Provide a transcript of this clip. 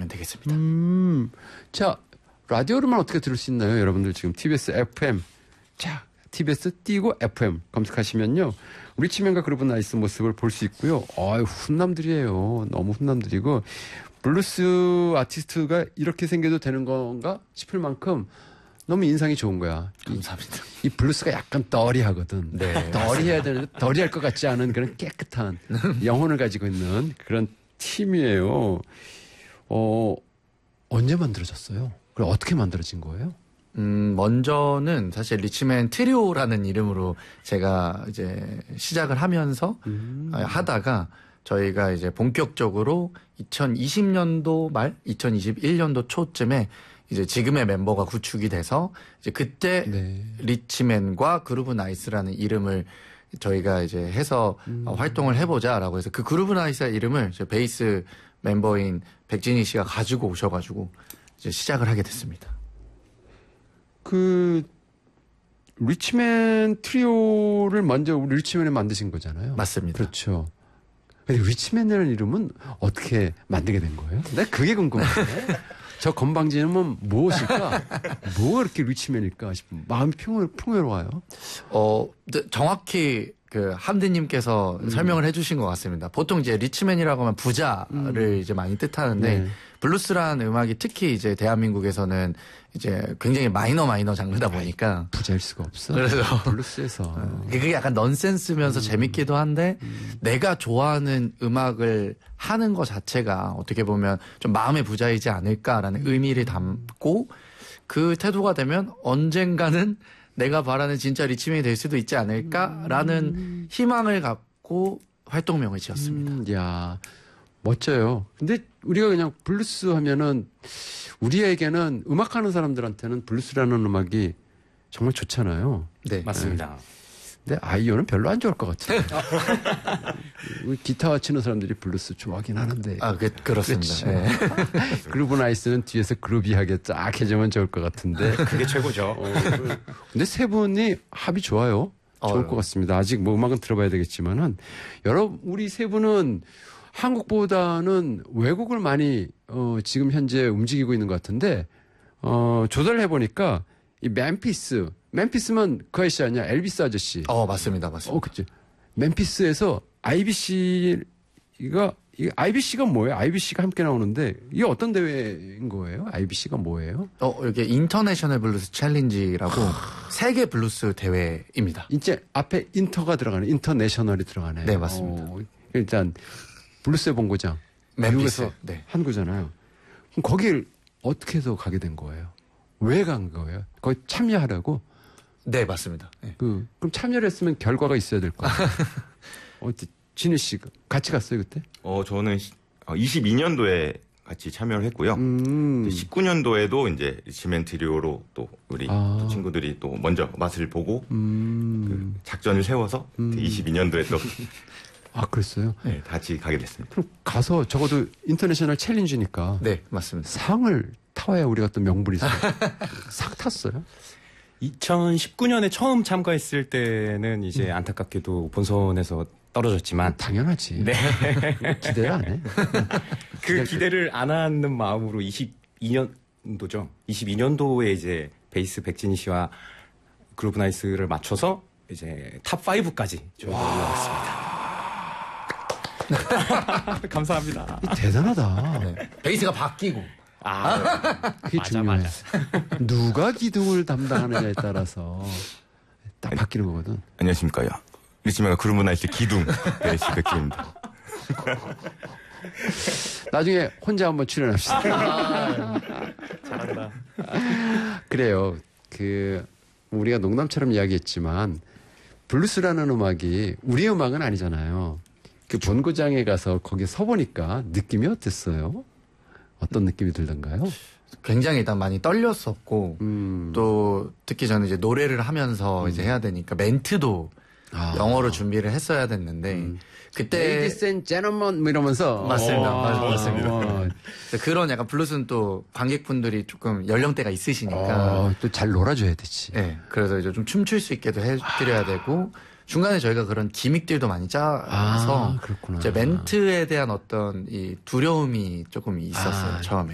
보시면 되겠습니다. 자, 라디오로만 어떻게 들을 수 있나요? 여러분들 지금 TBS FM. 자, TBS 띄고 FM 검색하시면요. 리치맨과 그루브 나이스 모습을 볼 수 있고요. 훈남들이에요. 너무 훈남들이고. 블루스 아티스트가 이렇게 생겨도 되는 건가 싶을 만큼 너무 인상이 좋은 거야. 감사합니다. 이 블루스가 약간 덜이하거든. 네. 덜이해야 되는데 덜이할 것 같지 않은 그런 깨끗한 영혼을 가지고 있는 그런 팀이에요. 언제 만들어졌어요? 그리고 어떻게 만들어진 거예요? 먼저는 사실 리치맨 트리오라는 이름으로 제가 이제 시작을 하면서 하다가 저희가 이제 본격적으로 2020년도 말, 2021년도 초쯤에 이제 지금의 멤버가 구축이 돼서 이제 그때 네. 리치맨과 그루브 나이스라는 이름을 저희가 이제 해서 활동을 해보자라고 해서 그 그루브 나이스의 이름을 이제 베이스 멤버인 백진희 씨가 가지고 오셔가지고 이제 시작을 하게 됐습니다. 그 리치맨 트리오를 먼저 우리 리치맨에 만드신 거잖아요. 맞습니다. 그렇죠. 근데 리치맨이라는 이름은 어떻게 만들게 된 거예요? 내가 그게 궁금한데. 저 건방지는 무엇일까? 뭐가 그렇게 리치맨일까 싶으면 마음이 풍요로워요. 정확히 그 함드님께서 설명을 해주신 것 같습니다. 보통 이제 리치맨이라고 하면 부자를 이제 많이 뜻하는데 네. 블루스라는 음악이 특히 이제 대한민국에서는 이제 굉장히 마이너 장르다 보니까 부자일 수가 없어. 그래서 블루스에서 그게 약간 넌센스면서 재밌기도 한데 내가 좋아하는 음악을 하는 것 자체가 어떻게 보면 좀 마음의 부자이지 않을까라는 의미를 담고 그 태도가 되면 언젠가는 내가 바라는 진짜 리치맨이 될 수도 있지 않을까라는 희망을 갖고 활동명을 지었습니다. 야, 멋져요. 근데 우리가 그냥 블루스 하면은 우리에게는 음악하는 사람들한테는 블루스라는 음악이 정말 좋잖아요. 네, 맞습니다. 근데 아이오는 별로 안 좋을 것 같아요. 우리 기타 치는 사람들이 블루스 좋아하긴 하는데. 그렇습니다. 그렇죠. 네. 그루브 나이스는 뒤에서 그루비하게 쫙 해주면 좋을 것 같은데. 그게 최고죠. 근데 세 분이 합이 좋아요. 좋을 것 같습니다. 아직 뭐 음악은 들어봐야 되겠지만은 우리 세 분은 한국보다는 외국을 많이 지금 현재 움직이고 있는 것 같은데 조사를 해보니까 이 멤피스면 그 아저씨 아니야? 엘비스 아저씨. 맞습니다. 그치. 멤피스에서 IBC가 뭐예요? IBC가 함께 나오는데 이게 어떤 대회인 거예요? IBC가 뭐예요? 이게 인터내셔널 블루스 챌린지라고 세계 블루스 대회입니다. 이제 앞에 인터가 들어가네. 인터내셔널이 들어가네. 네, 맞습니다. 일단 블루스의 본고장. 미국에서 네. 한 거잖아요. 그럼 거길 어떻게 해서 가게 된 거예요? 왜 간 거예요? 거기 참여하려고? 네, 맞습니다. 네. 그럼 참여를 했으면 결과가 있어야 될 거 아니에요? 진우 씨 같이 갔어요 그때? 저는 22년도에 같이 참여를 했고요. 19년도에도 이제 리치맨 트리오로 또 우리 친구들이 또 먼저 맛을 보고 그 작전을 세워서 22년도에 또 그랬어요? 네, 같이 가게 됐습니다. 그럼 가서 적어도 인터내셔널 챌린지니까 네, 맞습니다. 상을 타야 우리가 또 명분이 있어요. 상 탔어요? 2019년에 처음 참가했을 때는 이제 안타깝게도 본선에서 떨어졌지만 당연하지. 네. 기대를 안 해. 그 기대를 안 하는 마음으로 22년도죠. 22년도에 이제 베이스 백진희 씨와 그루브 나이스를 맞춰서 이제 탑 5까지 올라왔습니다. 감사합니다. 대단하다. 네. 베이스가 바뀌고. 그게 중요해. 누가 기둥을 담당하느냐에 따라서 딱 바뀌는 거거든. 안녕하십니까. 리치맨과 그루브 나이스 기둥 베이스 백진입니다. 나중에 혼자 한번 출연합시다. 잘한다. 그래요. 우리가 농담처럼 이야기했지만 블루스라는 음악이 우리 음악은 아니잖아요. 그 본고장에 가서 거기에 서보니까 느낌이 어땠어요? 어떤 느낌이 들던가요? 굉장히 일단 많이 떨렸었고 또 특히 저는 이제 노래를 하면서 이제 해야 되니까 멘트도 영어로 준비를 했어야 됐는데 그때 Ladies and gentlemen 뭐 이러면서 맞습니다. 맞습니다. 그런 약간 블루스는 또 관객분들이 조금 연령대가 있으시니까 또 잘 놀아줘야 되지. 네, 그래서 이제 좀 춤출 수 있게도 해드려야 되고 중간에 저희가 그런 기믹들도 많이 짜서 그렇구나. 이제 멘트에 대한 어떤 이 두려움이 조금 있었어요 처음에.